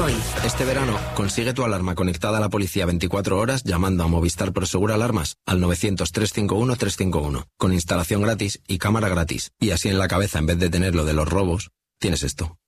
Hoy. Este verano, consigue tu alarma conectada a la policía 24 horas llamando a Movistar Prosegur Alarmas al 900-351-351, con instalación gratis y cámara gratis. Y así en la cabeza, en vez de tener lo de los robos, tienes esto.